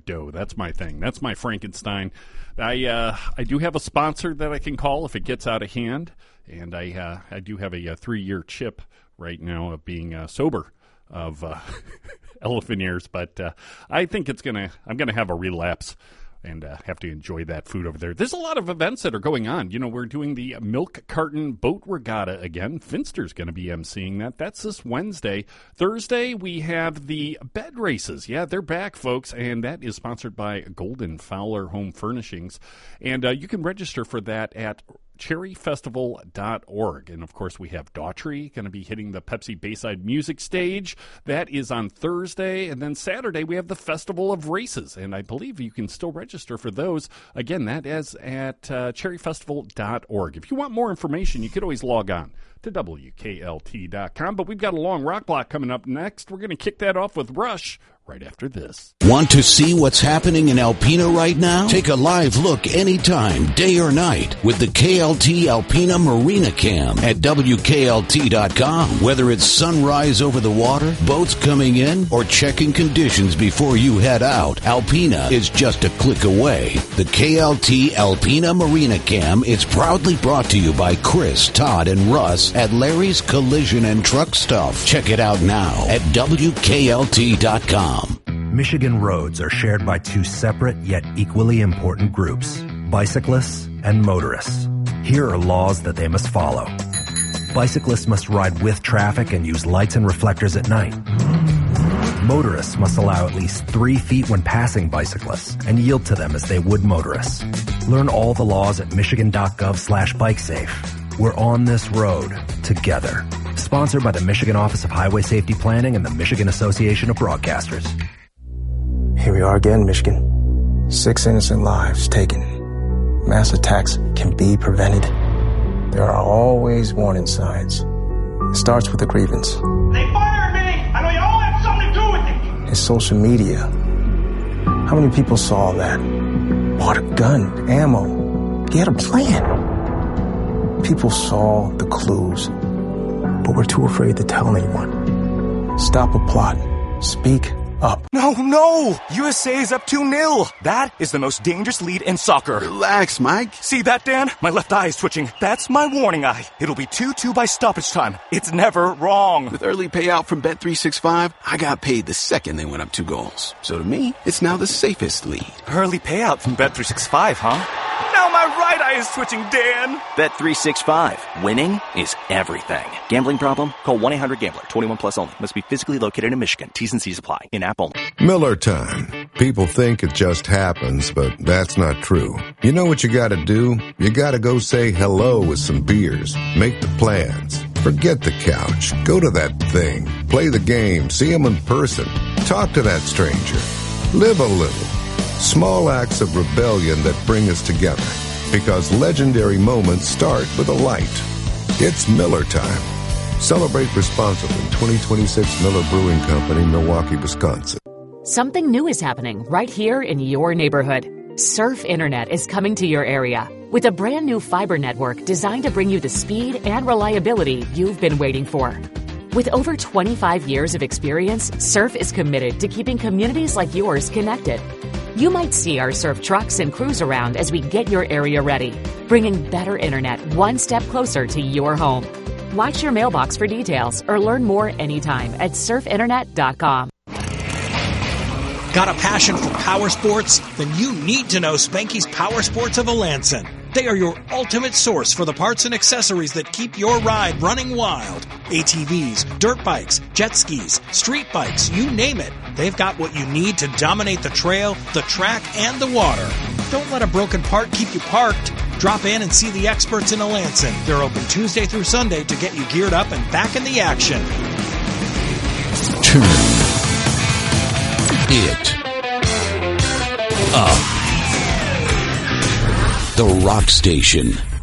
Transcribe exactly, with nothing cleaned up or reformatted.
dough. That's my thing. That's my Frankenstein. I uh, I do have a sponsor that I can call if it gets out of hand, and I uh, I do have a, a three-year chip right now of being uh, sober of uh, elephant ears, but uh, I think it's gonna I'm gonna have a relapse and uh, have to enjoy that food over there. There's a lot of events that are going on. You know, we're doing the Milk Carton Boat Regatta again. Finster's going to be emceeing that. That's this Wednesday. Thursday, we have the bed races. Yeah, they're back, folks, and that is sponsored by Golden Fowler Home Furnishings. And uh, you can register for that at cherry festival dot org. And, of course, we have Daughtry going to be hitting the Pepsi Bayside Music Stage. That is on Thursday. And then Saturday, we have the Festival of Races. And I believe you can still register for those. Again, that is at uh, cherry festival dot org. If you want more information, you could always log on to W K L T dot com. But we've got a long rock block coming up next. We're going to kick that off with Rush right after this. Want to see what's happening in Alpena right now? Take a live look anytime, day or night, with the K L T Alpena Marina Cam at W K L T dot com. Whether it's sunrise over the water, boats coming in, or checking conditions before you head out, Alpena is just a click away. The K L T Alpena Marina Cam is proudly brought to you by Chris, Todd, and Russ at Larry's Collision and Truck Stuff. Check it out now at W K L T dot com. Michigan roads are shared by two separate yet equally important groups, bicyclists and motorists. Here are laws that they must follow. Bicyclists must ride with traffic and use lights and reflectors at night. Motorists must allow at least three feet when passing bicyclists and yield to them as they would motorists. Learn all the laws at michigan.gov slash bikesafe. We're on this road together. Sponsored by the Michigan Office of Highway Safety Planning and the Michigan Association of Broadcasters. Here we are again, Michigan. Six innocent lives taken. Mass attacks can be prevented. There are always warning signs. It starts with a grievance. They fired me! I know you all have something to do with it! It's social media. How many people saw that? Bought a gun, ammo. He had a plan. People saw the clues, but we're too afraid to tell anyone. Stop a plot. Speak up. No, no! U S A is up two nil. That is the most dangerous lead in soccer. Relax, Mike. See that, Dan? My left eye is twitching. That's my warning eye. It'll be two two by stoppage time. It's never wrong. With early payout from Bet three sixty-five, I got paid the second they went up two goals. So to me, it's now the safest lead. Early payout from Bet three sixty-five, huh? Now my right eye is twitching, Dan. Bet three sixty-five. Winning is everything. Gambling problem? Call one eight hundred gambler. twenty-one plus only. Must be physically located in Michigan. T's and C's apply. In-app only. Miller time. People think it just happens, but that's not true. You know what you gotta do? You gotta go say hello with some beers. Make the plans. Forget the couch. Go to that thing. Play the game. See them in person. Talk to that stranger. Live a little. Small acts of rebellion that bring us together. Because legendary moments start with a light. It's Miller time. Celebrate responsibly. twenty twenty-six Miller Brewing Company, Milwaukee, Wisconsin. Something new is happening right here in your neighborhood. Surf Internet is coming to your area with a brand new fiber network designed to bring you the speed and reliability you've been waiting for. With over twenty-five years of experience, Surf is committed to keeping communities like yours connected. You might see our Surf trucks and crews around as we get your area ready, bringing better internet one step closer to your home. Watch your mailbox for details or learn more anytime at surf internet dot com. Got a passion for power sports? Then you need to know Spanky's Power Sports of Alanson. They are your ultimate source for the parts and accessories that keep your ride running wild. A T Vs, dirt bikes, jet skis, street bikes, you name it. They've got what you need to dominate the trail, the track, and the water. Don't let a broken part keep you parked. Drop in and see the experts in Alanson. They're open Tuesday through Sunday to get you geared up and back in the action. Turn it up. The Rock Station.